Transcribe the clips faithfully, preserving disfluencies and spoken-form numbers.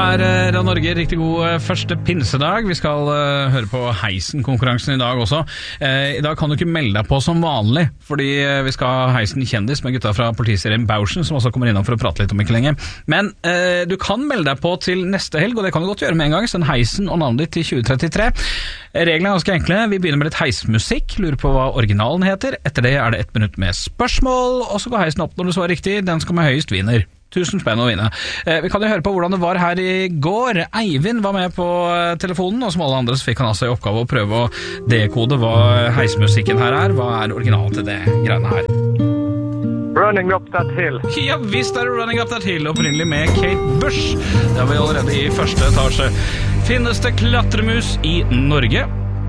er Radio Norge, riktig god første pinsedag. Vi skal uh, høre på Heisen-konkurransen i dag også. Uh, I dag kan du ikke melde deg på som vanlig, fordi uh, vi skal ha Heisen kjendis med gutta fra politiserien Bauschen, som også kommer innom for å prate litt om ikke lenge. Men uh, du kan melde deg på til neste helg, og det kan du godt gjøre med en gang. Send Heisen og navnet ditt til tjue trettitre. Reglene er ganske enkle. Vi begynner med litt heismusikk, lurer på hva originalen heter. Etter det er det ett minutt med spørsmål, og så går Heisen opp når du svarer riktig. Den som kommer høyest vinner. Tusen spenn å vinne. Eh, vi kan jo høre på hvordan det var her i går. Eivind var med på telefonen, og som alle andre så fikk han altså i oppgave å prøve å dekode hva heismusikken her er. Hva er originalen til det greiene her? Running Up That Hill. Ja, visst er det Running Up That Hill, opprinnelig med Kate Bush. Det har vi allerede i første etasje. Finnes det klatremus i Norge?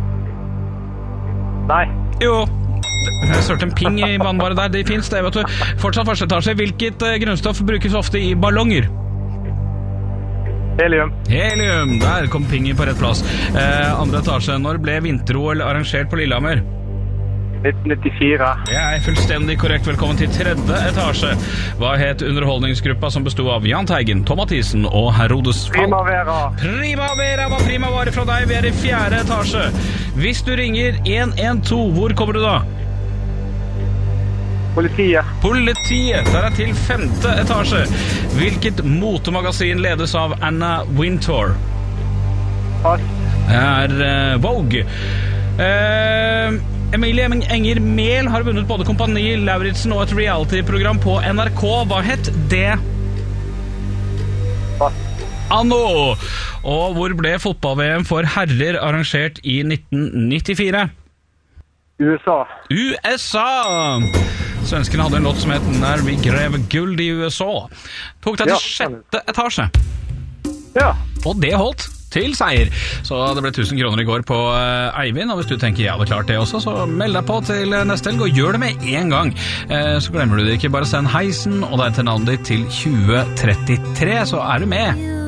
Nei. Jo. Jeg sørte en ping i vannbare der. Det finnes det, vet du. Fortsatt første etasje. Hvilket uh, grunnstoff brukes ofte i ballonger? Helium. Helium. Der kom pingen på rett plass. Uh, andre etasje. Når ble vinter-O L arrangert på Lillehammer? nitten nittifire. Det er fullstendig korrekt. Velkommen til tredje etasje. Hva het underholdningsgruppa som bestod av Jahn Teigen, Tom Mathisen og Herodes Fall? Primavera. Primavera var primavare fra deg. Vi er i fjerde etasje. Hvis du ringer en en to, hvor kommer du da? Politiet. Politiet. Der er til femte etasje. Hvilket motemagasin ledes av Anna Wintour? Pass. Det er uh, Vogue. Uh, Emilie Enger Mehl har vunnet både Kompani Lauritzen og et reality-program på N R K. Hva het det? Pass. Anno. Og hvor ble fotball-V M for herrer arrangert i nitten nittifire? U S A. U S A. Svenskene hadde en låt som het Når vi grev guld i U S A. Tok deg til Ja. sjette etasje. Ja. Og det holdt til seier. Så det ble tusen kroner i går på uh, Eivind, og hvis du tenker jeg hadde klart det også, så meld deg på til neste helg, og gjør det med en gang. Uh, så glemmer du det ikke. Bare send Heisen og deg til navnet ditt til tjue trettitre, så er du med.